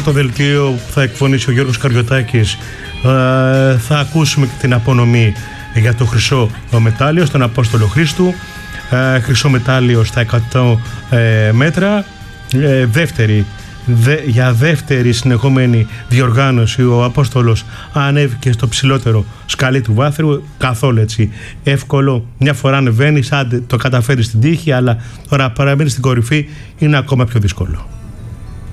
το δελτίο που θα εκφωνήσει ο Γιώργος Καριωτάκης θα ακούσουμε και την απονομή για το χρυσό μετάλλιο στον Απόστολο Χρήστου. Χρυσό μετάλλιο στα 100 μέτρα. Για δεύτερη συνεχόμενη διοργάνωση ο Απόστολος ανέβηκε στο ψηλότερο σκαλί του βάθρου. Καθόλου έτσι εύκολο. Μια φορά ανεβαίνεις, αν το καταφέρεις στην τύχη, αλλά τώρα παραμένεις στην κορυφή είναι ακόμα πιο δύσκολο.